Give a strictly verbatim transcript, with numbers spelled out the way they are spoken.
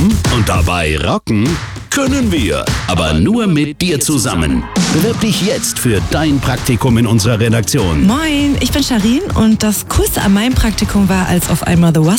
Performen und dabei rocken können wir, aber nur mit dir zusammen. Bewirb dich jetzt für dein Praktikum in unserer Redaktion. Moin, ich bin Sharin und das Coolste an meinem Praktikum war, als auf einmal The